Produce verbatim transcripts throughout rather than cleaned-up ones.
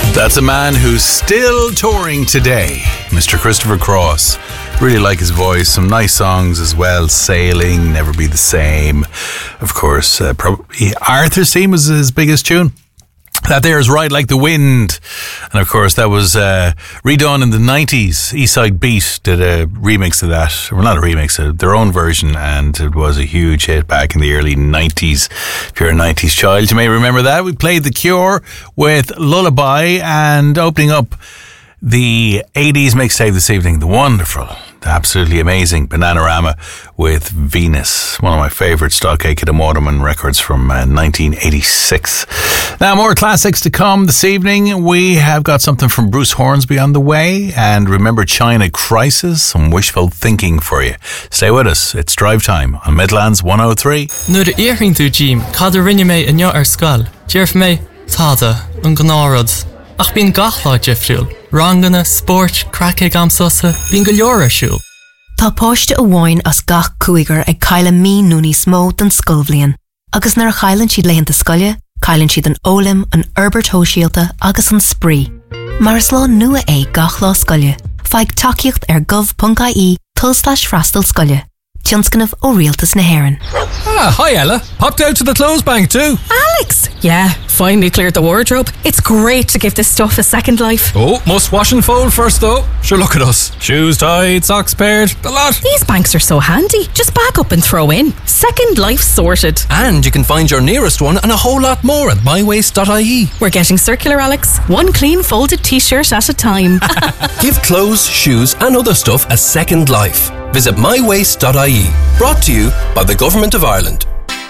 That's a man who's still touring today, Mister Christopher Cross. Really like his voice. Some nice songs as well. Sailing, Never Be the Same. Of course, uh, probably Arthur's Theme was his biggest tune. That there is Ride Like the Wind. And of course, that was uh, redone in the nineties. Eastside Beat did a remix of that. Well, not a remix, uh, their own version. And it was a huge hit back in the early nineties. If you're a nineties child, you may remember that. We played The Cure with Lullaby, and opening up the eighties mixtape this evening, the wonderful, the absolutely amazing Bananarama with Venus, one of my favourite Stockade Kid and Waterman records from uh, nineteen eighty-six. Now, more classics to come this evening. We have got something from Bruce Hornsby on the way, and remember China Crisis, some wishful thinking for you. Stay with us. It's Drive Time on Midlands one oh three. Nuair a íochinn tú Jim, cad a rinne mé inniu ar scoil. Dearf mé táda an gnárod. Ach bín gachlá jifriúil. Rangana, sport, crackig am sosa, bín go leor arsúil. Tá páiste a bháin as gach cúigar ag caile mí núní smó den scolbhlion. Agus nar a chailann siad leitheanta scoile, cailann siad an ólim, an Herbert Hóisialta agus an spree. Mar is lá nua é gach lá scoile. Feig takeíocht ar gov dot I E tulslash frastal scoile. Tionscanmh ó Rialtas na Héireann. Ah, hi Ella. Popped out to the clothes bank too. Alex! Yeah, finally cleared the wardrobe. It's great to give this stuff a second life. Oh, must wash and fold first though. Sure, look at us. Shoes tied, socks paired, the lot. These banks are so handy. Just back up and throw in. Second life sorted. And you can find your nearest one and a whole lot more at my waist dot I E. We're getting circular, Alex. One clean folded t-shirt at a time. Give clothes, shoes and other stuff a second life. Visit my waist dot I E. Brought to you by the Government of Ireland.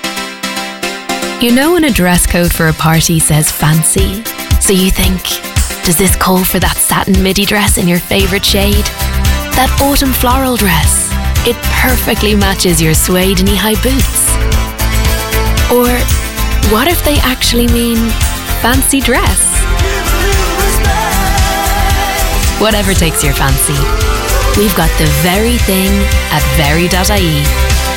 You know when a dress code for a party says fancy, so you think, does this call for that satin midi dress in your favourite shade? That autumn floral dress, it perfectly matches your suede knee-high boots. Or what if they actually mean fancy dress? Whatever takes your fancy, we've got the very thing at very dot I E.